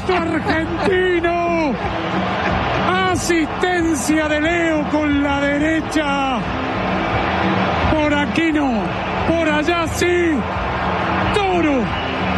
gesto argentino. Asistencia de Leo con la derecha. Por aquí no. Por allá sí. Toro.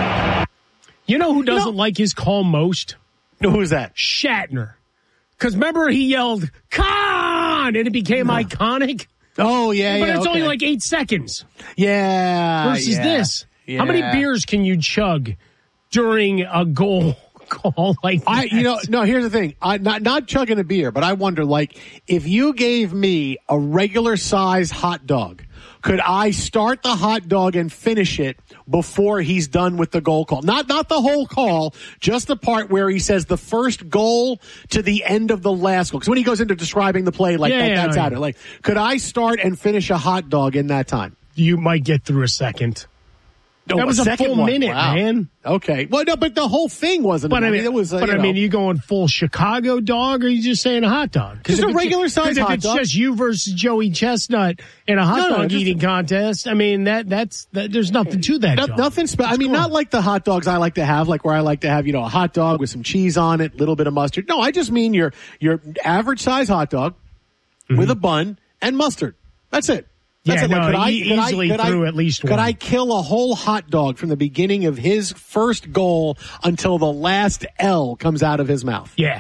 You know who doesn't like his call most? Who's that? Shatner. Because remember he yelled, Khan! And it became iconic. Oh, yeah, But it's okay. only like 8 seconds. Yeah. Versus this. Yeah. How many beers can you chug during a goal call like that? No, here's the thing. Not chugging a beer, but I wonder, like, if you gave me a regular size hot dog, could I start the hot dog and finish it before he's done with the goal call? Not the whole call, just the part where he says the first goal to the end of the last goal. Because when he goes into describing the play, that's out of it. Like, could I start and finish a hot dog in that time? You might get through a second. That was a full minute, man. Okay. Well, no, but the whole thing wasn't. But I mean, it was. You going full Chicago dog, or are you just saying a hot dog? Just a regular size hot dog. If it's just you versus Joey Chestnut in a hot dog eating contest, I mean that's there's nothing to that. Nothing special. I mean, not like the hot dogs I like to have, like where I like to have a hot dog with some cheese on it, a little bit of mustard. No, I just mean your average size hot dog with a bun and mustard. That's it. That's it. Through at least one. Could I kill a whole hot dog from the beginning of his first goal until the last L comes out of his mouth? Yeah.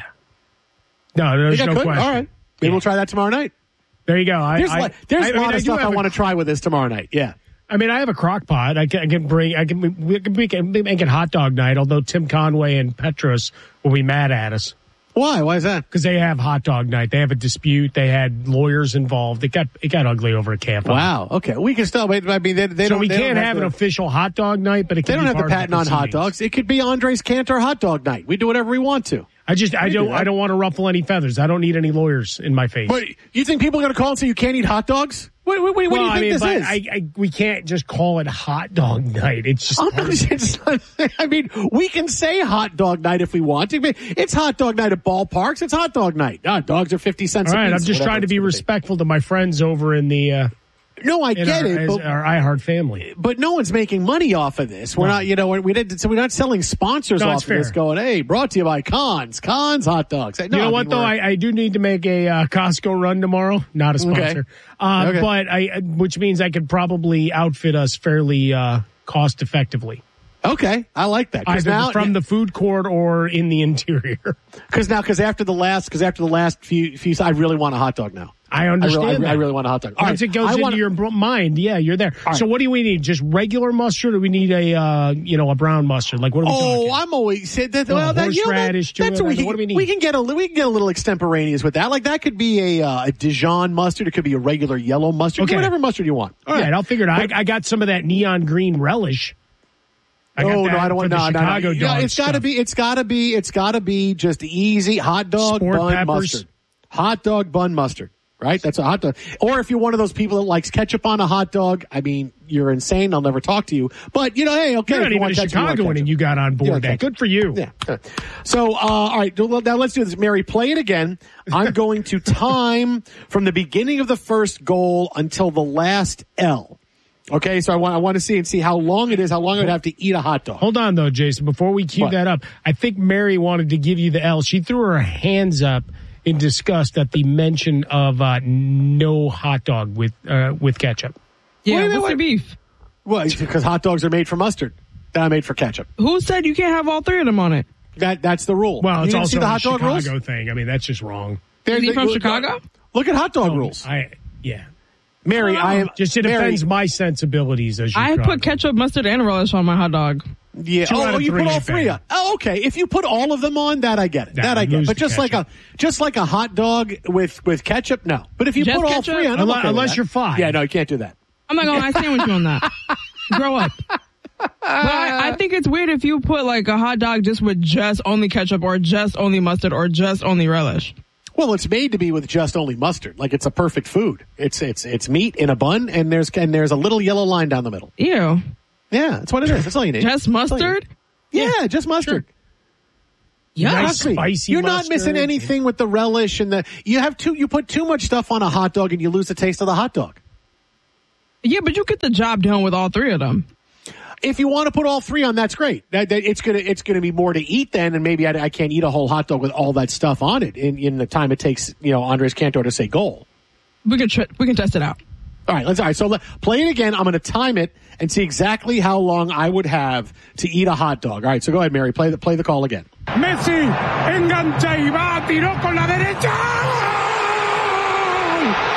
No, there's no question. All right. Maybe we'll try that tomorrow night. There you go. There's a lot of stuff I want to try with this tomorrow night. Yeah. I mean, I have a crock pot. We can make it hot dog night, although Tim Conway and Petros will be mad at us. Why? Why is that? Because they have hot dog night. They have a dispute. They had lawyers involved. It got ugly over at camp. Wow. Okay. We can still. I mean, we can't have an official hot dog night, but they don't have the patent on hot dogs. It could be Andres Cantor hot dog night. We do whatever we want to. I don't want to ruffle any feathers. I don't need any lawyers in my face. But you think people are going to call and say you can't eat hot dogs? What do you think this is? We can't just call it hot dog night. It's just. I mean, we can say hot dog night if we want to. It's hot dog night at ballparks. It's hot dog night. Dogs are 50 cents. All right, I'm just trying to be respectful to my friends over in the. No, I get it. But, our iHeart family. But no one's making money off of this. We're not, we're not selling sponsors off of this going, hey, brought to you by Conn's hot dogs. No, you know what, though? I do need to make a Costco run tomorrow. Not a sponsor. Okay. But which means I could probably outfit us fairly cost effectively. Okay, I like that. Either from the food court or in the interior. Because after the last few, I really want a hot dog now. I understand that. I really want a hot dog. Once it goes into your mind, yeah, you're there. So what do we need? Just regular mustard, or we need a brown mustard? Like what are we talking? I'm always said that. Horseradish. What do we need? We can get a little extemporaneous with that. Like that could be a Dijon mustard. It could be a regular yellow mustard. Okay. Whatever mustard you want. All right, I'll figure it out. I got some of that neon green relish. I don't want Chicago dog. It's got to be just easy hot dog bun mustard. Hot dog bun mustard. Right? That's a hot dog. Or if you're one of those people that likes ketchup on a hot dog, I mean, you're insane. I'll never talk to you. But, hey, okay. You're not even a Chicagoan and you got on board that. Good for you. Yeah. So, all right. Now let's do this. Mary, play it again. I'm going to time from the beginning of the first goal until the last L. Okay, so I want to see how long it is, how long I would have to eat a hot dog. Hold on, though, Jason. Before we cue that up, I think Mary wanted to give you the L. She threw her hands up in disgust at the mention of no hot dog with ketchup. Yeah, what's the beef? Well, it's because hot dogs are made for mustard. They're not made for ketchup. Who said you can't have all three of them on it? That's the rule. Well, it's also the hot dog Chicago rules? thing. I mean, that's just wrong. Is he from Chicago? Look at hot dog rules. Yeah. Mary, I am just it offends my sensibilities as you. I put ketchup, mustard, and relish on my hot dog. Yeah. You put all three on. Oh, okay. If you put all of them on, that I get it. That I get. But just like a hot dog with ketchup, no. But if you put all three on, unless you're 5. Yeah, no, you can't do that. I'm not going to stand with you on that. Grow up. But I think it's weird if you put like a hot dog just with just only ketchup or just only mustard or just only relish. Well, it's made to be with just only mustard. Like it's a perfect food. It's meat in a bun, and there's a little yellow line down the middle. Ew. Yeah, that's what it is. That's all you need. Just mustard? Yeah, just mustard. Sure. Yeah, nice spicy. You're mustard. Not missing anything with the relish and you put too much stuff on a hot dog and you lose the taste of the hot dog. Yeah, but you get the job done with all three of them. If you want to put all three on, that's great. That it's gonna be more to eat then, and maybe I can't eat a whole hot dog with all that stuff on it in the time it takes Andres Cantor to say goal. We can test it out. All right, so play it again. I'm going to time it and see exactly how long I would have to eat a hot dog. All right, so go ahead, Mary. Play the call again. Messi engancha y va, tiró con la derecha.